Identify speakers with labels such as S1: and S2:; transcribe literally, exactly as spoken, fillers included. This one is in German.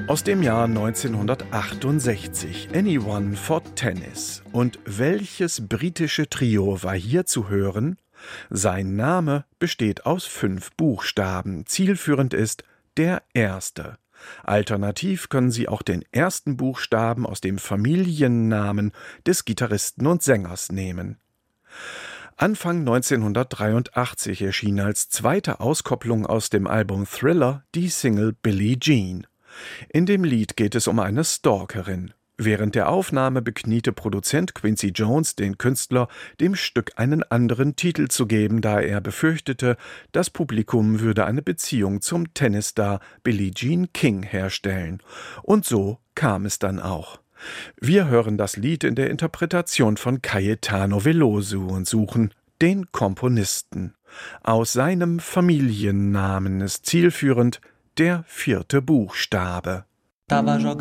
S1: Aus dem Jahr neunzehnhundertachtundsechzig, Anyone for Tennis. Und welches britische Trio war hier zu hören? Sein Name besteht aus fünf Buchstaben. Zielführend ist der erste. Alternativ können Sie auch den ersten Buchstaben aus dem Familiennamen des Gitarristen und Sängers nehmen. Anfang neunzehnhundertdreiundachtzig erschien als zweite Auskopplung aus dem Album Thriller die Single Billie Jean. In dem Lied geht es um eine Stalkerin. Während der Aufnahme bekniete Produzent Quincy Jones den Künstler, dem Stück einen anderen Titel zu geben, da er befürchtete, das Publikum würde eine Beziehung zum Tennisstar Billie Jean King herstellen. Und so kam es dann auch. Wir hören das Lied in der Interpretation von Caetano Veloso und suchen den Komponisten. Aus seinem Familiennamen ist zielführend der vierte Buchstabe.